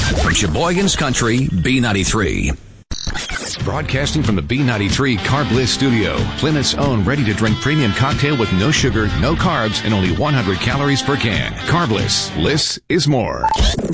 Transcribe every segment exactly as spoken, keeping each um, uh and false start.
From Sheboygan's Country, B ninety-three. Broadcasting from the B ninety-three Carb Bliss studio, Plymouth's own ready-to-drink premium cocktail with no sugar, no carbs, and only one hundred calories per can. Carb Bliss. Bliss is more.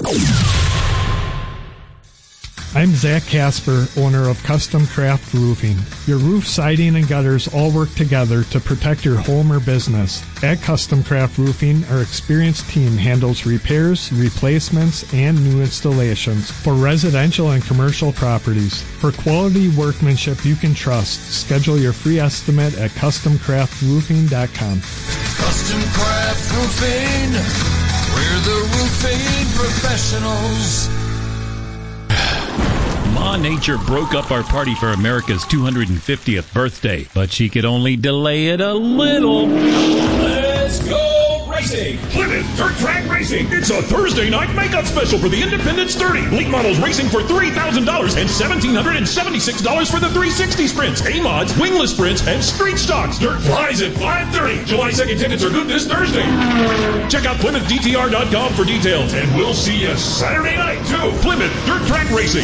I'm Zach Casper, owner of Custom Craft Roofing. Your roof, siding, and gutters all work together to protect your home or business. At Custom Craft Roofing, our experienced team handles repairs, replacements, and new installations for residential and commercial properties. For quality workmanship you can trust, schedule your free estimate at custom craft roofing dot com. Custom Craft Roofing, we're the roofing professionals. Ma Nature broke up our party for America's two hundred fiftieth birthday, but she could only delay it a little. Let's go racing! Plymouth Dirt Track Racing! It's a Thursday night makeup special for the Independence thirty. Late models racing for three thousand dollars and one thousand seven hundred seventy-six dollars for the three sixty sprints, A-mods, wingless sprints, and street stocks. Dirt flies at five thirty. July second tickets are good this Thursday. Check out Plymouth D T R dot com for details, and we'll see you Saturday night, too. Plymouth Dirt Track Racing.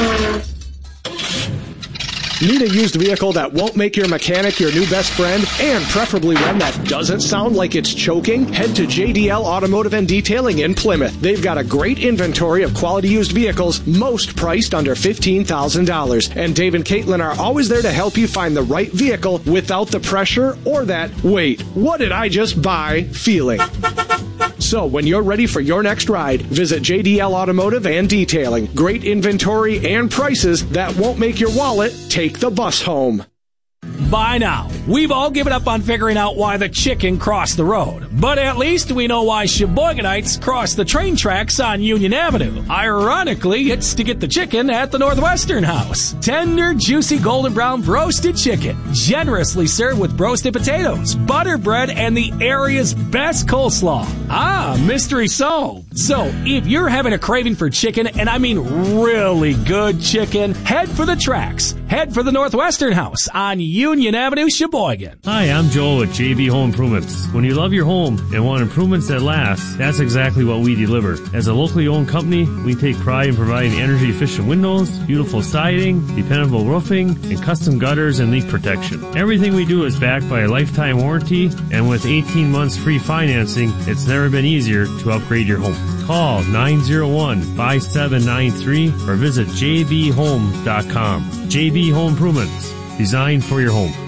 Need a used vehicle that won't make your mechanic your new best friend, and preferably one that doesn't sound like it's choking? Head to J D L Automotive and Detailing in Plymouth. They've got a great inventory of quality used vehicles, most priced under fifteen thousand dollars. And Dave and Caitlin are always there to help you find the right vehicle without the pressure or that, wait, what did I just buy feeling. So when you're ready for your next ride, visit J D L Automotive and Detailing. Great inventory and prices that won't make your wallet take the bus home. By now, we've all given up on figuring out why the chicken crossed the road. But at least we know why Sheboyganites cross the train tracks on Union Avenue. Ironically, it's to get the chicken at the Northwestern House. Tender, juicy, golden brown roasted chicken. Generously served with roasted potatoes, butter bread, and the area's best coleslaw. Ah, mystery solved. So, if you're having a craving for chicken, and I mean really good chicken, head for the tracks. Head for the Northwestern House on Union Avenue, Sheboygan. Hi, I'm Joel with J B Home Improvements. When you love your home and want improvements that last, that's exactly what we deliver. As a locally owned company, we take pride in providing energy-efficient windows, beautiful siding, dependable roofing, and custom gutters and leak protection. Everything we do is backed by a lifetime warranty, and with eighteen months free financing, it's never been easier to upgrade your home. Call nine oh one, five seven nine three or visit j b home dot com. J B Home Improvements, designed for your home.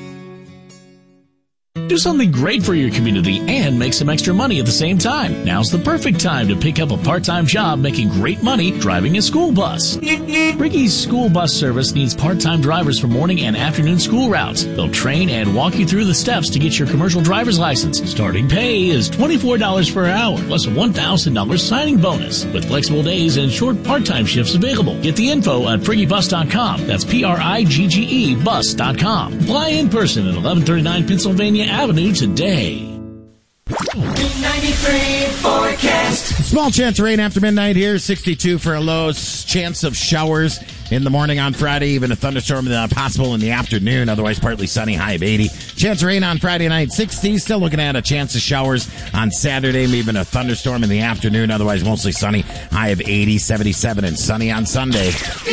Do something great for your community and make some extra money at the same time. Now's the perfect time to pick up a part-time job making great money driving a school bus. Ricky's school bus service needs part-time drivers for morning and afternoon school routes. They'll train and walk you through the steps to get your commercial driver's license. Starting pay is twenty-four dollars per hour, plus a one thousand dollars signing bonus, with flexible days and short part-time shifts available. Get the info at priggy bus dot com. That's P R I G G E bus dot com. Apply in person at eleven thirty-nine Pennsylvania Avenue today. ninety-three forecast. Small chance of rain after midnight here. sixty-two for a low. Chance of showers in the morning on Friday. Even a thunderstorm possible in the afternoon. Otherwise partly sunny, high of eighty. Chance of rain on Friday night, sixty. Still looking at a chance of showers on Saturday. Maybe even a thunderstorm in the afternoon. Otherwise mostly sunny, high of eighty. seventy-seven and sunny on Sunday.